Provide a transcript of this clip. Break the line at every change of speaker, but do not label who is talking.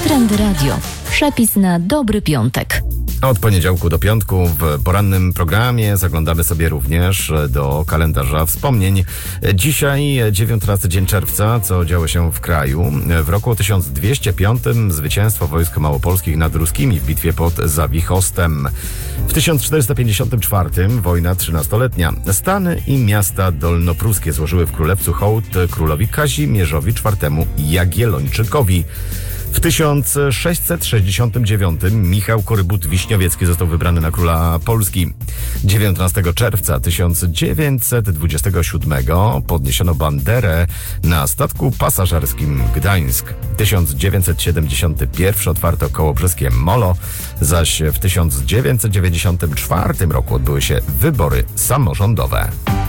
Trendy Radio. Przepis na dobry piątek.
Od poniedziałku do piątku w porannym programie zaglądamy sobie również do kalendarza wspomnień. Dzisiaj 19 dzień czerwca, co działo się w kraju. W roku 1205 zwycięstwo wojsk małopolskich nad ruskimi w bitwie pod Zawichostem. W 1454 wojna 13-letnia. Stany i miasta dolnopruskie złożyły w Królewcu hołd królowi Kazimierzowi IV Jagiellończykowi. W 1669 Michał Korybut-Wiśniowiecki został wybrany na króla Polski. 19 czerwca 1927 podniesiono banderę na statku pasażerskim Gdańsk. 1971 otwarto kołobrzeskie Molo, zaś w 1994 roku odbyły się wybory samorządowe.